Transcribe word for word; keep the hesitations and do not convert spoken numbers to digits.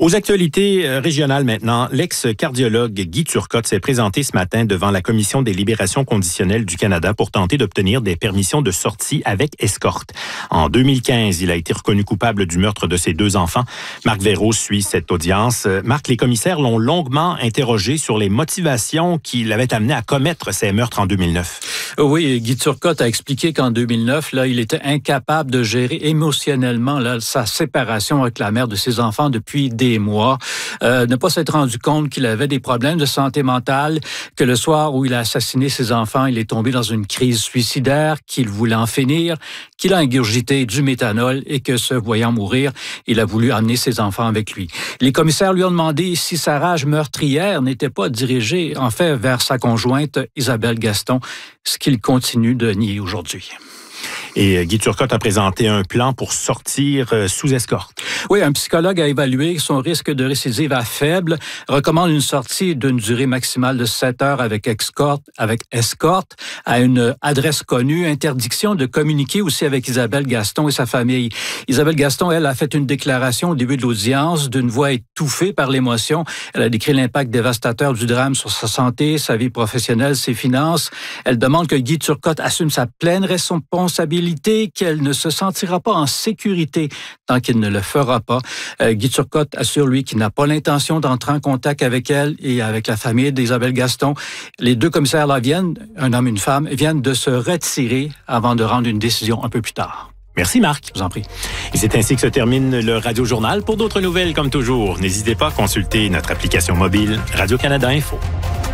Aux actualités régionales maintenant, l'ex-cardiologue Guy Turcotte s'est présenté ce matin devant la Commission des libérations conditionnelles du Canada pour tenter d'obtenir des permissions de sortie avec escorte. En deux mille quinze, il a été reconnu coupable du meurtre de ses deux enfants. Marc Verreault suit cette audience. Marc, les commissaires l'ont longuement interrogé sur les motivations qui l'avaient amené à commettre ces meurtres en deux mille neuf. Oui, Guy Turcotte a expliqué qu'en deux mille neuf, là, il était incapable de gérer émotionnellement là, sa séparation avec la mère de ses enfants depuis des mois, euh, ne pas s'être rendu compte qu'il avait des problèmes de santé mentale, que le soir où il a assassiné ses enfants, il est tombé dans une crise suicidaire, qu'il voulait en finir, qu'il a ingurgité du méthanol et que, se voyant mourir, il a voulu amener ses enfants avec lui. Les commissaires lui ont demandé si sa rage meurtrière n'était pas dirigée, en fait, vers sa conjointe Isabelle Gaston, ce qu'il continue de nier aujourd'hui. Et Guy Turcotte a présenté un plan pour sortir sous escorte. Oui, un psychologue a évalué son risque de récidive à faible, recommande une sortie d'une durée maximale de sept heures avec escorte, avec escorte à une adresse connue, interdiction de communiquer aussi avec Isabelle Gaston et sa famille. Isabelle Gaston, elle, a fait une déclaration au début de l'audience d'une voix étouffée par l'émotion. Elle a décrit l'impact dévastateur du drame sur sa santé, sa vie professionnelle, ses finances. Elle demande que Guy Turcotte assume sa pleine responsabilité, qu'elle ne se sentira pas en sécurité tant qu'il ne le fera pas. Euh, Guy Turcotte assure, lui, qu'il n'a pas l'intention d'entrer en contact avec elle et avec la famille d'Isabelle Gaston. Les deux commissaires-là viennent, un homme et une femme, viennent de se retirer avant de rendre une décision un peu plus tard. Merci Marc. Je vous en prie. Et c'est ainsi que se termine le Radio Journal. Pour d'autres nouvelles, comme toujours, n'hésitez pas à consulter notre application mobile Radio-Canada Info.